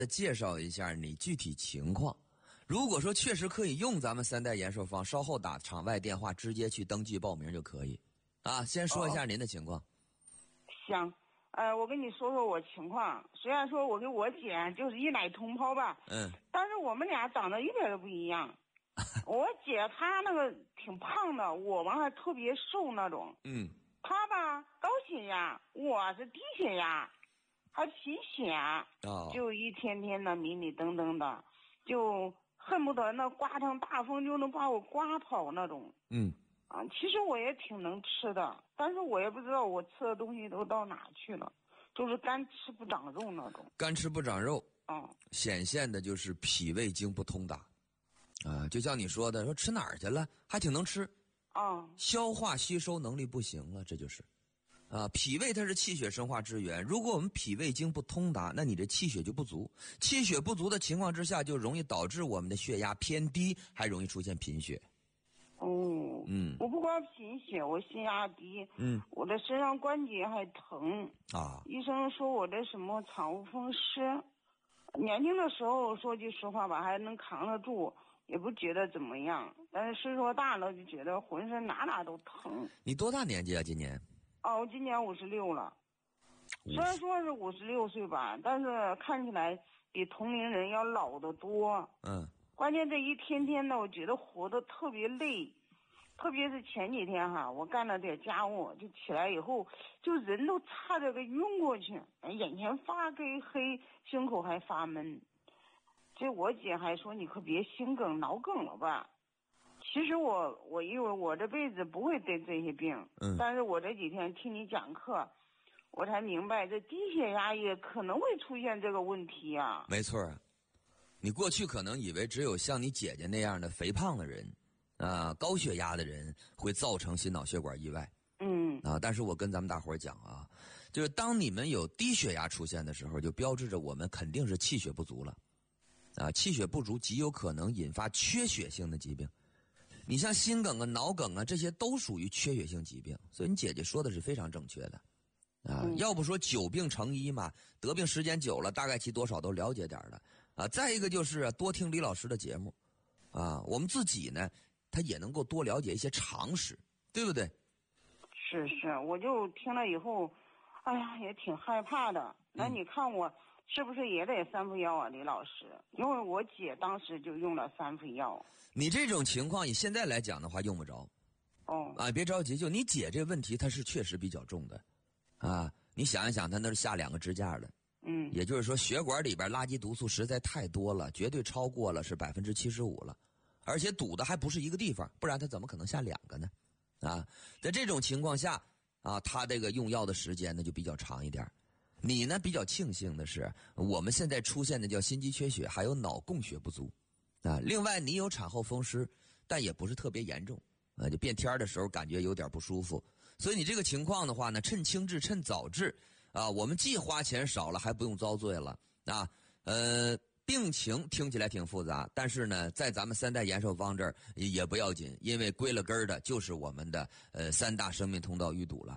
介绍一下你具体情况。如果说确实可以用咱们三代延寿方，稍后打场外电话直接去登记报名就可以。先说一下您的情况。 行，我跟你说说我情况。虽然说我跟我姐就是一奶同胞吧，但是我们俩长得一点都不一样。我姐她那个挺胖的，我吧还特别瘦那种。她吧高血压，我是低血压，还贫血，就一天天的迷迷瞪瞪的，就恨不得那刮场大风就能把我刮跑那种。其实我也挺能吃的，但是我也不知道我吃的东西都到哪去了，就是干吃不长肉那种。 干吃不长肉，显现的就是脾胃经不通达。就像你说的，说吃哪儿去了，还挺能吃，消化吸收能力不行了，这就是。脾胃它是气血生化之源，如果我们脾胃经不通达，那你这气血就不足，气血不足的情况之下，就容易导致我们的血压偏低，还容易出现贫血。 我不光贫血，我血压低，我的身上关节还疼医生说我这什么产物风湿。年轻的时候说句实话吧，还能扛得住，也不觉得怎么样，但是岁数大了就觉得浑身哪都疼。 你多大年纪啊？今年？ 我今年56了。虽然说是56岁吧，但是看起来比同龄人要老得多。关键这一天天的，我觉得活得特别累，特别是前几天我干了点家务，就起来以后，就人都差点给晕过去，眼前发黑，胸口还发闷。这我姐还说你可别心梗脑梗了吧。其实我以为我这辈子不会得这些病，但是我这几天听你讲课，我才明白这低血压也可能会出现这个问题啊。 没错啊，你过去可能以为只有像你姐姐那样的肥胖的人高血压的人会造成心脑血管意外。但是我跟咱们大伙儿讲就是当你们有低血压出现的时候，就标志着我们肯定是气血不足了。气血不足极有可能引发缺血性的疾病。你像心梗脑梗这些都属于缺血性疾病，所以你姐姐说的是非常正确的。要不说久病成医嘛，得病时间久了，大概其多少都了解点的。再一个就是多听李老师的节目。我们自己呢，他也能够多了解一些常识，对不对？ 是，我就听了以后，也挺害怕的。那你看我是不是也得3副药啊，李老师？因为我姐当时就用了3副药。你这种情况以现在来讲的话用不着。别着急，就你姐这问题它是确实比较重的。你想一想，她那是下2个支架的。也就是说血管里边垃圾毒素实在太多了，绝对超过了是75%了，而且堵的还不是一个地方，不然她怎么可能下2个呢？在这种情况下她这个用药的时间呢就比较长一点。你呢比较庆幸的是，我们现在出现的叫心肌缺血，还有脑供血不足。另外你有产后风湿，但也不是特别严重。就变天的时候感觉有点不舒服，所以你这个情况的话呢，趁轻治趁早治我们既花钱少了，还不用遭罪了病情听起来挺复杂，但是呢，在咱们三代延寿方这儿也不要紧，因为归了根的就是我们的3大生命通道淤堵了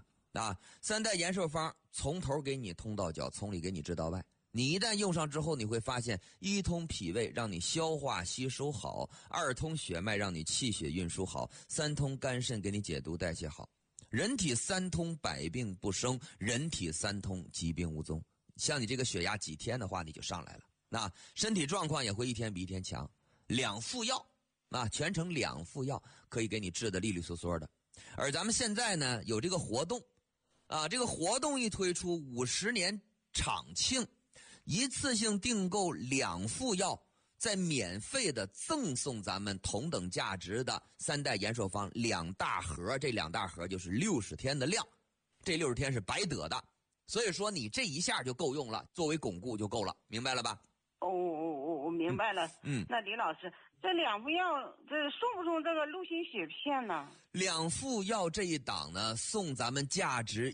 3代延寿方从头给你通到脚，从里给你治到外。你一旦用上之后，你会发现1通脾胃让你消化吸收好，2通血脉让你气血运输好，3通肝肾给你解毒代谢好。人体3通百病不生，人体3通疾病无踪。像你这个血压几天的话你就上来了，身体状况也会一天比一天强。2副药全程2副药可以给你治得利利索索的。而咱们现在呢有这个活动这个活动一推出，50年场庆一次性订购2副药，再免费的赠送咱们同等价值的3代延寿方2大盒，这2大盒就是60天的量，这60天是白得的，所以说你这一下就够用了，作为巩固就够了，明白了吧？ 我明白了。那李老师，这2副药这送不送这个陆心血片呢 ？2副药这一档呢，送咱们价值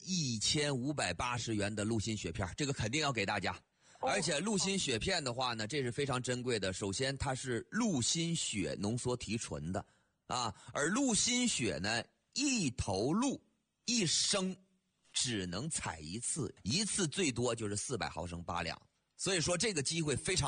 1580元的陆心血片，这个肯定要给大家。而且陆心血片的话呢，这是非常珍贵的。首先它是陆心血浓缩提纯的而陆心血呢，1头鹿1升只能采1次，1次最多就是400毫升8两， 所以说这个机会非常。